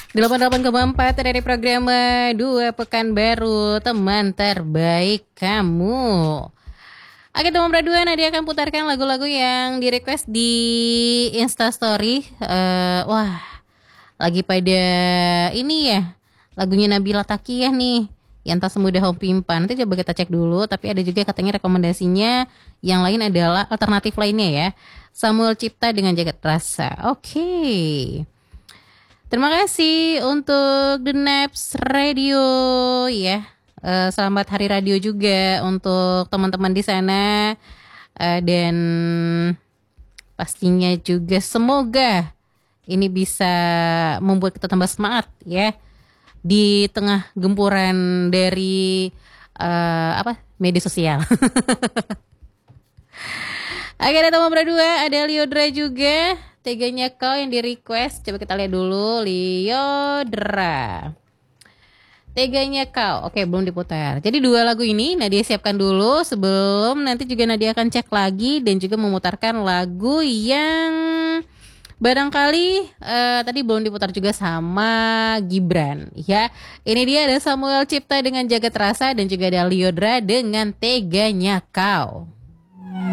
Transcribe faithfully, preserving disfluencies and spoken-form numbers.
delapan puluh delapan koma empat dari program Dua Pekan Baru, teman terbaik kamu. Oke teman berdua, Nadia akan putarkan lagu-lagu yang di request di Instastory. uh, Wah, lagi pada ini ya, lagunya Nabila Takiyah nih, yang tak semudah Om Pimpan. Nanti coba kita cek dulu. Tapi ada juga katanya rekomendasinya yang lain adalah alternatif lainnya ya, Samuel Cipta dengan Jagat Rasa. Oke okay. Terima kasih untuk The Naps Radio ya. Uh, selamat Hari Radio juga untuk teman-teman di sana. Uh, dan pastinya juga semoga ini bisa membuat kita tambah semangat ya di tengah gempuran dari uh, apa media sosial. Oke, ada teman berdua, ada Liodra juga, Teganya Kau yang di request. Coba kita lihat dulu Liodra. Teganya Kau, oke belum diputar. Jadi dua lagu ini Nadia siapkan dulu sebelum nanti juga Nadia akan cek lagi dan juga memutarkan lagu yang barangkali uh, tadi belum diputar juga sama Gibran ya. Ini dia, ada Samuel Cipta dengan Jagat Rasa dan juga ada Liodra dengan Teganya Kau.